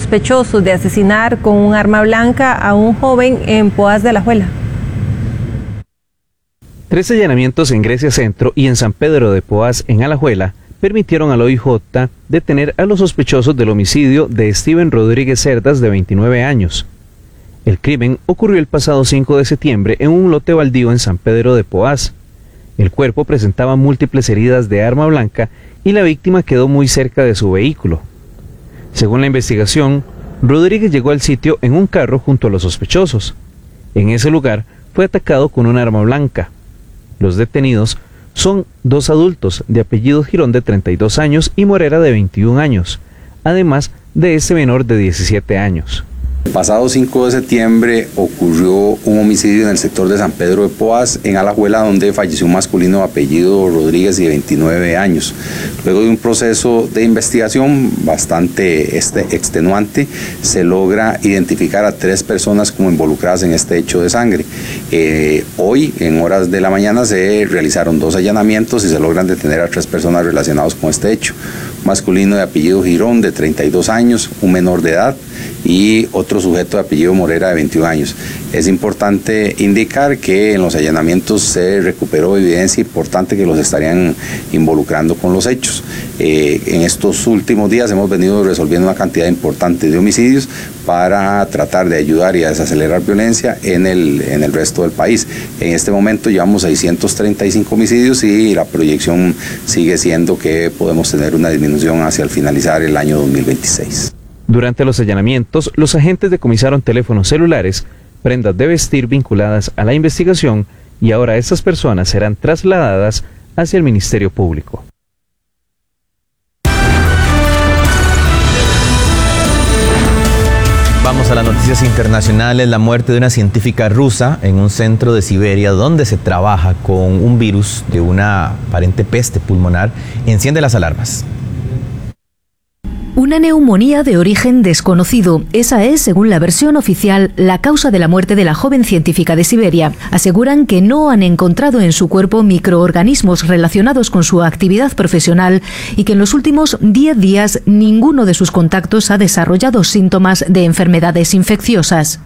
sospechosos de asesinar con un arma blanca a un joven en Poás de Alajuela. 3 allanamientos en Grecia Centro y en San Pedro de Poás, en Alajuela, permitieron al OIJ detener a los sospechosos del homicidio de Steven Rodríguez Cerdas, de 29 años. El crimen ocurrió el pasado 5 de septiembre en un lote baldío en San Pedro de Poás. El cuerpo presentaba múltiples heridas de arma blanca y la víctima quedó muy cerca de su vehículo. Según la investigación, Rodríguez llegó al sitio en un carro junto a los sospechosos. En ese lugar fue atacado con un arma blanca. Los detenidos son 2 adultos de apellido Girón, de 32 años, y Morera, de 21 años, además de este menor de 17 años. El pasado 5 de septiembre ocurrió un homicidio en el sector de San Pedro de Poás, en Alajuela, donde falleció un masculino de apellido Rodríguez, de 29 años. Luego de un proceso de investigación bastante extenuante, se logra identificar a 3 personas como involucradas en este hecho de sangre. Hoy, en horas de la mañana, se realizaron 2 allanamientos y se logran detener a 3 personas relacionadas con este hecho. Un masculino de apellido Girón, de 32 años, un menor de edad, y otro sujeto de apellido Morera, de 21 años. Es importante indicar que en los allanamientos se recuperó evidencia importante que los estarían involucrando con los hechos. En estos últimos días hemos venido resolviendo una cantidad importante de homicidios para tratar de ayudar y a desacelerar violencia en el resto del país. En este momento llevamos 635 homicidios y la proyección sigue siendo que podemos tener una disminución hacia el finalizar el año 2026. Durante los allanamientos, los agentes decomisaron teléfonos celulares, prendas de vestir vinculadas a la investigación, y ahora estas personas serán trasladadas hacia el Ministerio Público. Vamos a las noticias internacionales. La muerte de una científica rusa en un centro de Siberia donde se trabaja con un virus de una aparente peste pulmonar enciende las alarmas. Una neumonía de origen desconocido. Esa es, según la versión oficial, la causa de la muerte de la joven científica de Siberia. Aseguran que no han encontrado en su cuerpo microorganismos relacionados con su actividad profesional y que en los últimos 10 días ninguno de sus contactos ha desarrollado síntomas de enfermedades infecciosas.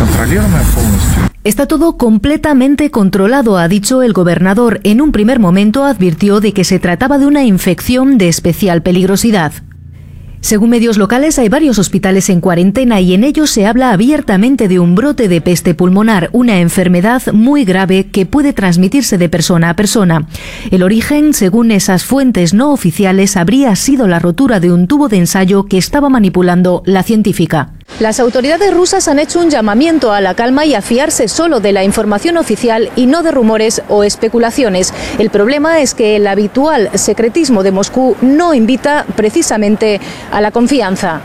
Está todo completamente controlado, ha dicho el gobernador. En un primer momento advirtió de que se trataba de una infección de especial peligrosidad. Según medios locales, hay varios hospitales en cuarentena y en ellos se habla abiertamente de un brote de peste pulmonar, una enfermedad muy grave que puede transmitirse de persona a persona. El origen, según esas fuentes no oficiales, habría sido la rotura de un tubo de ensayo que estaba manipulando la científica. Las autoridades rusas han hecho un llamamiento a la calma y a fiarse solo de la información oficial y no de rumores o especulaciones. El problema es que el habitual secretismo de Moscú no invita precisamente a la confianza.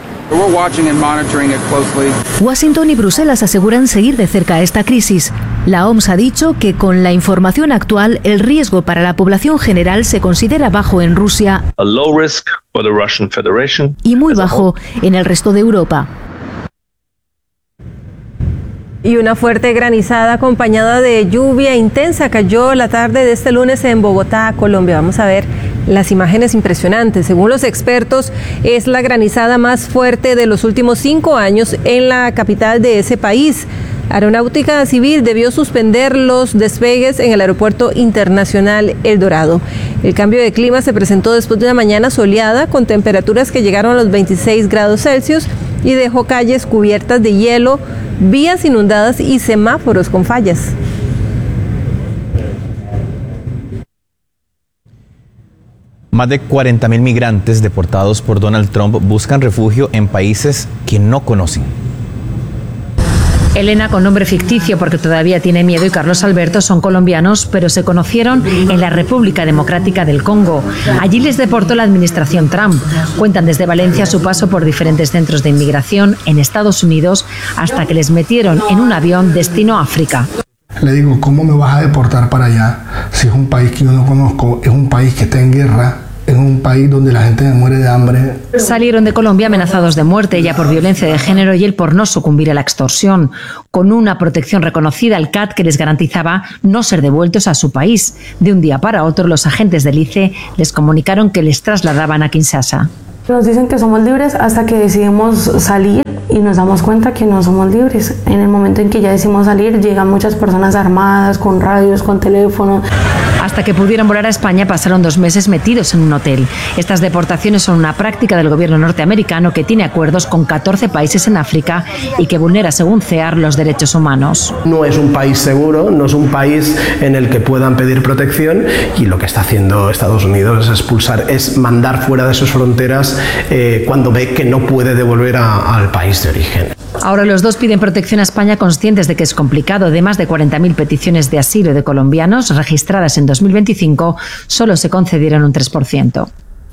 Washington y Bruselas aseguran seguir de cerca esta crisis. La OMS ha dicho que con la información actual el riesgo para la población general se considera bajo en Rusia y muy bajo en el resto de Europa. Y una fuerte granizada acompañada de lluvia intensa cayó la tarde de este lunes en Bogotá, Colombia. Vamos a ver las imágenes impresionantes. Según los expertos, es la granizada más fuerte de los últimos 5 años en la capital de ese país. Aeronáutica Civil debió suspender los despegues en el Aeropuerto Internacional El Dorado. El cambio de clima se presentó después de una mañana soleada con temperaturas que llegaron a los 26 grados Celsius y dejó calles cubiertas de hielo, vías inundadas y semáforos con fallas. Más de 40.000 migrantes deportados por Donald Trump buscan refugio en países que no conocen. Elena, con nombre ficticio porque todavía tiene miedo, y Carlos Alberto son colombianos, pero se conocieron en la República Democrática del Congo. Allí les deportó la administración Trump. Cuentan desde Valencia su paso por diferentes centros de inmigración en Estados Unidos hasta que les metieron en un avión destino África. Le digo, ¿cómo me vas a deportar para allá si es un país que yo no conozco, es un país que está en guerra? En un país donde la gente muere de hambre. Salieron de Colombia amenazados de muerte, ella por violencia de género y él por no sucumbir a la extorsión, con una protección reconocida al CAT que les garantizaba no ser devueltos a su país. De un día para otro, los agentes del ICE les comunicaron que les trasladaban a Kinshasa. Nos dicen que somos libres hasta que decidimos salir. y nos damos cuenta que no somos libres. En el momento en que ya decimos salir, llegan muchas personas armadas, con radios, con teléfonos. Hasta que pudieron volar a España pasaron 2 meses metidos en un hotel. Estas deportaciones son una práctica del gobierno norteamericano que tiene acuerdos con 14 países en África y que vulnera, según CEAR, los derechos humanos. No es un país seguro, no es un país en el que puedan pedir protección, y lo que está haciendo Estados Unidos es expulsar, es mandar fuera de sus fronteras cuando ve que no puede devolver al país de origen. Ahora los dos piden protección a España, conscientes de que es complicado. De más de 40.000 peticiones de asilo de colombianos registradas en 2025, solo se concedieron un 3%.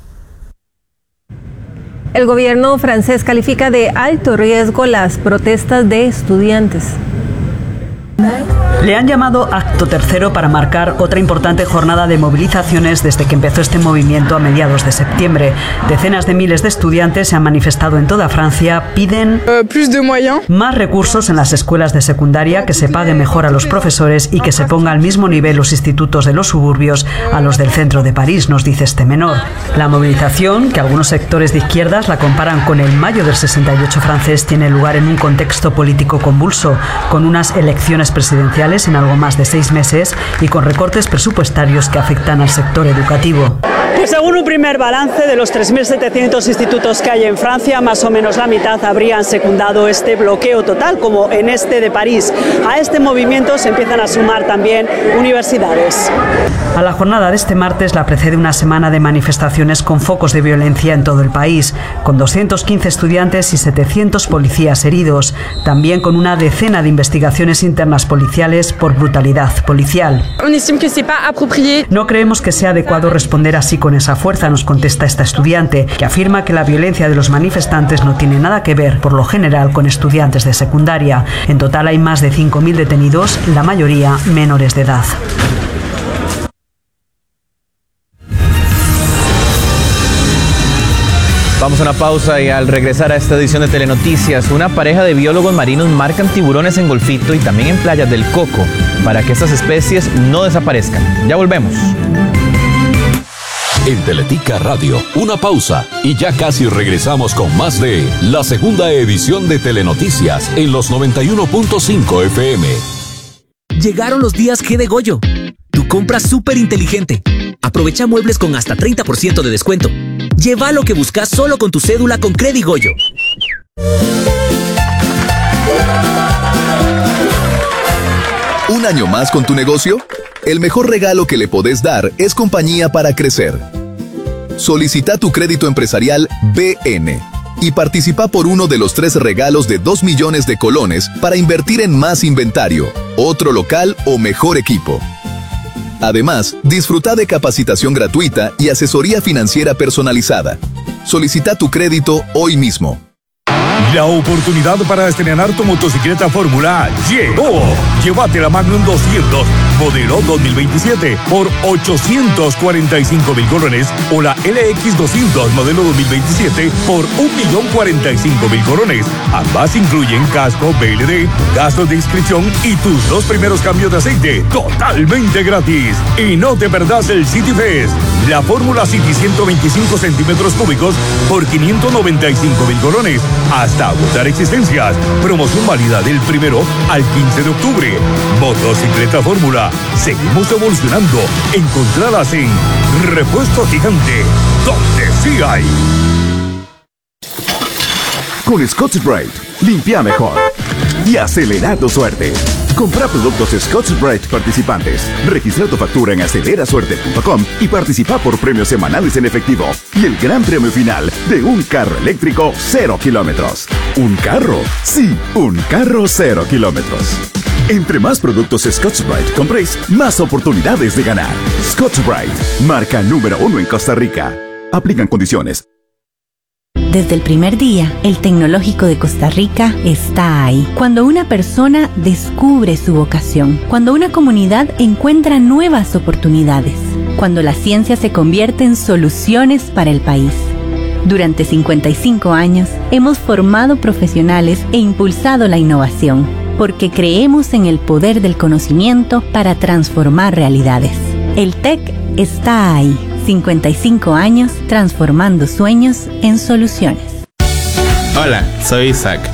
El gobierno francés califica de alto riesgo las protestas de estudiantes. Le han llamado acto tercero para marcar otra importante jornada de movilizaciones desde que empezó este movimiento a mediados de septiembre. Decenas de miles de estudiantes se han manifestado en toda Francia, piden más recursos en las escuelas de secundaria, que se pague mejor a los profesores y que se ponga al mismo nivel los institutos de los suburbios a los del centro de París, nos dice este menor. La movilización, que algunos sectores de izquierdas la comparan con el mayo del 68 francés, tiene lugar en un contexto político convulso, con unas elecciones presidenciales en algo más de 6 meses y con recortes presupuestarios que afectan al sector educativo. Pues según un primer balance de los 3.700 institutos que hay en Francia, más o menos la mitad habrían secundado este bloqueo total, como en este de París. A este movimiento se empiezan a sumar también universidades. A la jornada de este martes la precede una semana de manifestaciones con focos de violencia en todo el país, con 215 estudiantes y 700 policías heridos, también con una decena de investigaciones internas policiales por brutalidad policial. No creemos que sea adecuado responder así con esa fuerza, nos contesta esta estudiante, que afirma que la violencia de los manifestantes no tiene nada que ver, por lo general, con estudiantes de secundaria. En total hay más de 5.000 detenidos, la mayoría menores de edad. Vamos a una pausa y al regresar a esta edición de Telenoticias, una pareja de biólogos marinos marcan tiburones en Golfito y también en playas del Coco para que estas especies no desaparezcan. Ya volvemos. En Teletica Radio, una pausa y ya casi regresamos con más de la segunda edición de Telenoticias en los 91.5 FM. Llegaron los días G de Goyo. Tu compra súper inteligente. Aprovecha muebles con hasta 30% de descuento. Lleva lo que buscas solo con tu cédula con Credigoyo. ¿Un año más con tu negocio? El mejor regalo que le podés dar es compañía para crecer. Solicita tu crédito empresarial BN y participa por uno de los 3 regalos de 2 millones de colones para invertir en más inventario, otro local o mejor equipo. Además, disfruta de capacitación gratuita y asesoría financiera personalizada. Solicita tu crédito hoy mismo. La oportunidad para estrenar tu motocicleta Fórmula llegó. Llévate la Magnum 200, modelo 2027, por 845.000 colones, o la LX 200, modelo 2027, por 1.045.000 colones. Ambas incluyen casco, BLD, gastos de inscripción y tus 2 primeros cambios de aceite, totalmente gratis. Y no te perdás el City Fest, la Fórmula City 125 centímetros cúbicos por 595.000 colones. Hasta agotar existencias. Promoción válida del 1 al 15 de octubre. Motocicleta Fórmula. Seguimos evolucionando. Encontradas en Repuesto Gigante, donde sí hay. Con Scotch-Brite, limpia mejor y acelera tu suerte. Compra productos Scotch-Brite participantes. Registra tu factura en acelerasuerte.com y participa por premios semanales en efectivo y el gran premio final de un carro eléctrico 0 kilómetros. ¿Un carro? Sí, un carro 0 kilómetros. Entre más productos Scotch-Brite compréis, más oportunidades de ganar. Scotch-Brite, marca número 1 en Costa Rica. Aplican condiciones. Desde el primer día, el Tecnológico de Costa Rica está ahí. Cuando una persona descubre su vocación, cuando una comunidad encuentra nuevas oportunidades, cuando la ciencia se convierte en soluciones para el país. Durante 55 años, hemos formado profesionales e impulsado la innovación, porque creemos en el poder del conocimiento para transformar realidades. El TEC está ahí. 55 años transformando sueños en soluciones. Hola, soy Isaac.